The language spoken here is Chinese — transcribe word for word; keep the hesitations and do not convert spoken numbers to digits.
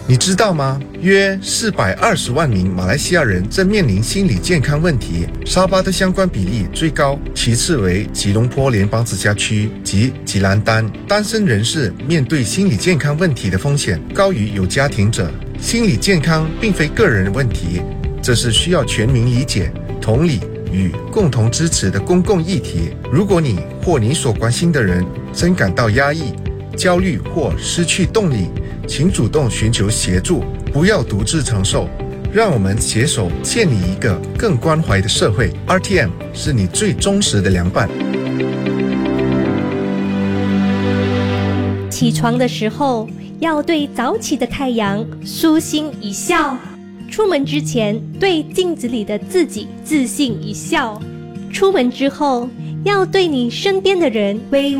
你知道吗？约四百二十万名马来西亚人正面临心理健康问题，沙巴的相关比例最高，其次为吉隆坡联邦直辖区及吉兰丹。单身人士面对心理健康问题的风险高于有家庭者。心理健康并非个人问题，这是需要全民理解、同理与共同支持的公共议题。如果你或你所关心的人真感到压抑、焦虑或失去动力，请主动寻求协助，不要独自承受。让我们携手建立一个更关怀的社会。 R T M 是你最忠实的良伴。 起床的时候要对早起的太阳舒心一笑，出门之前对镜子里的自己自信一笑，出门之后要对你身边的人微